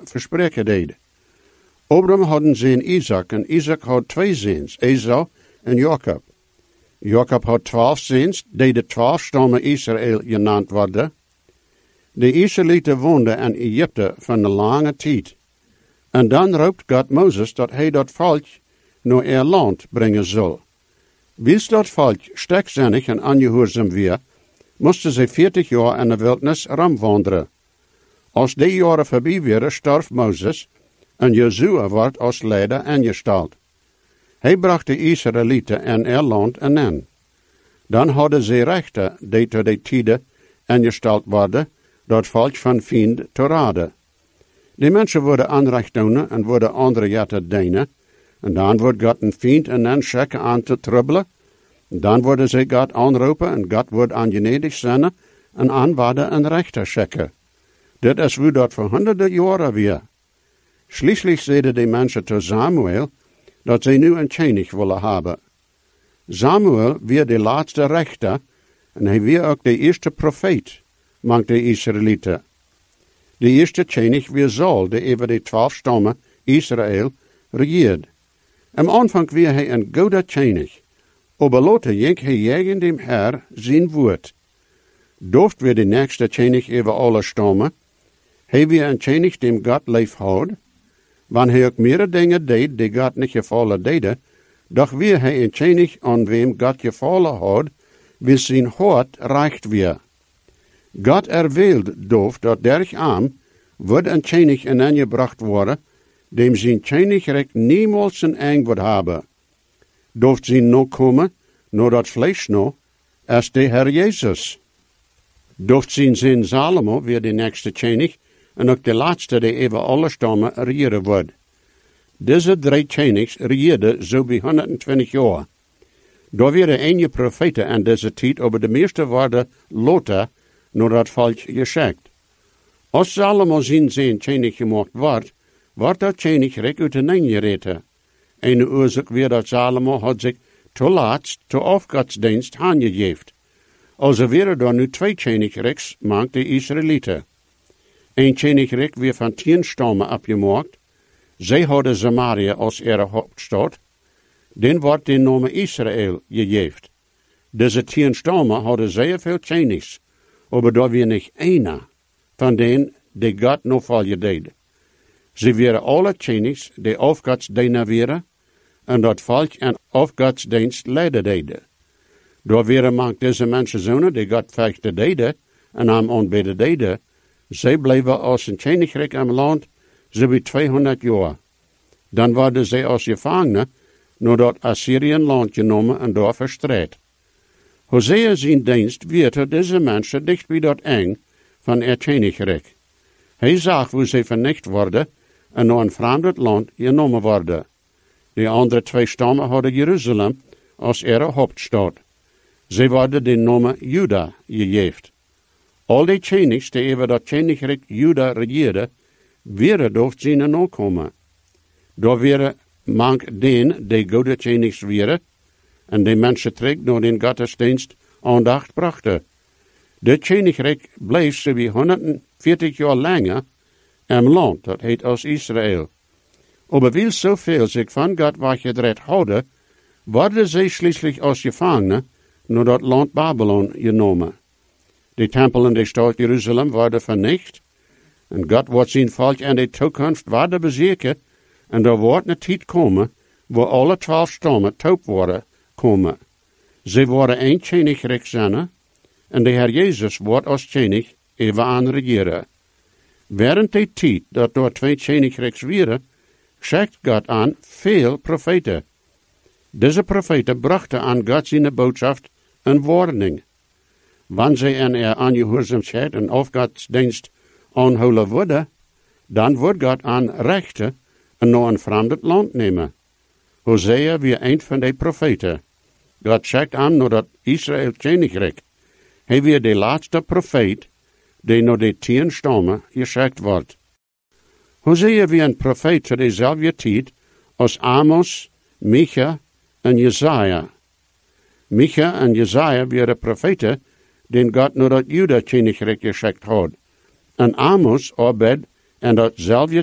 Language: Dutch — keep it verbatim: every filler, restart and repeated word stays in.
verspreken deed. Abraham hadden zijn Isaac, en Isaac had twee zoons, Esau en Jacob. Jacob had twaalf zoons, die de twaalf stammen Israël genaamd worden. De Israëlieten woonden in Egypte van een lange tijd. En dan roept God Mozes dat hij dat volk naar er land brengen zal. Wils dat volk sterkzinnig en ongehoorzaam weer, moesten ze veertig jaar in de wildernis rondwandelen. Als die jaren voorbij waren, stierf Mozes en Jozua wordt als leider ingesteld. Hij bracht de Israëlieten in er land in. Dan hadden ze rechten die tot die tijden ingesteld worden, dat volk van vriend te raden. Die mensen worden aanrecht doen en worden andere jatten dienen. En dan wordt God een vriend en dan checken aan te trubbelen. Dan worden ze God aanroepen en God wordt aangenedig zijn en aanwaarden en rechter checken. Dit is hoe dat voor honderden jaren weer. Schließlich zeiden die mensen tot Samuel dat ze nu een koning willen hebben. Samuel weer de laatste rechter en hij weer ook de eerste profeet, mank de Israëlieten. De eerste koning weer Saul, die over de twaalf stammen Israël regeert. Am aanvang weer hij een goede koning, aber later jenk hij tegen dem Herr zijn woord. Dooft weer de nächste koning over alle stammen, hij weer een koning dem God lief houdt. Wanneer hij ook meerdere dingen deed die God niet gevallen deden, doch weer hij een koning aan wem God gevallen houdt, wil zijn hart reicht weer. God erwählt doof dat derg aan, wordt een koning in aangebracht worden, dem zijn koninkrijk niemals een eind wordt hebben. Dooft zijn nog komen, naar dat vlees nog, als de Heer Jezus. Dooft zijn zin Salomo weer de nächste koning, en ook de laatste die over alle stammen regeren wordt. Deze drie konings regeerden zo bij honderdtwintig jaar. Daar werden enige profeten in deze tijd, over de meeste worden later naar dat volk geschikt. Als Salomo zijn zijn koning gemaakt wordt, wordt dat koninkrijk uiteengereten. Een oorzaak weer dat Salomo had zich te laatst te afgodsdienst aangegeven. Also werden er nu twee koninkrijks, maakt de Israëlieten. Een koninkrijk weer van tien stammen afgemaakt. Zij hadden Samaria als ihre hoofdstad. Dan wordt de naam Israël gegeven. Deze tien stammen hadden zeer veel konings, maar daar weer niet één van denen die God nog vallen deed. Ze waren alle konings die afgodsdiener waren, en dat volk en afgodsdienst leiden deden. Daar waren mank deze mensen zonen die God vechten deden en hem aanbidden deden. Zij bleven als een koninkrijk in land, zo bij tweehonderd jaar. Dan worden zij als gevangenen naar dat Assyriën land genomen en daar verstrijd. Hosea zijn dienst werd deze mensen dicht bij dat eng van het koninkrijk. Hij zag hoe zij vernicht worden en naar een vreemd land genomen worden. De andere twee stammen hadden Jeruzalem als ihre hoofdstad. Zij worden de naam Juda gegeven. Al die konings die over dat koninkrijk Juda regeerden, werden door zijn nakomen. Daar waren mank den die goede konings waren, en die mensen terug naar den godsdienst aandacht brachten. Dit koninkrijk bleef zo bij honderdveertig jaar langer im land, dat heet als Israël. Aber wil zoveel zich van God weggedreht hadden, worden zij schließlich als gevangenen naar dat land Babylon genomen. De tempel in de stad Jeruzalem worden vernicht, en God wordt zijn volk in de toekomst worden bezekerd, en er wordt een tijd komen, waar alle twaalf stammen taub worden komen. Ze worden één koninkrijk zijn, en de Heer Jezus wordt als koning even aan regeren. Während die tijd dat door twee koninkrijks waren, schickt God aan veel profeten. Deze profeten brachten aan God zijn boodschap een warning. Wanneer zij in er aangehoorzaamheid en afgodsdienst aanhouden worden, dan wordt God aan rechten en naar een vreemd land nemen. Hosea weer een van die profeten. God schickt aan naar dat Israël koninkrijk. Hij weer de laatste profeet die naar de tien stammen geschikt wordt. Hosea weer een profeet te dezelfde tijd als Amos, Micha en Jesaja. Micha en Jesaja waren profeten die God naar dat Juda koninkrijk geschikt had. En Amos, Obed en datzelfde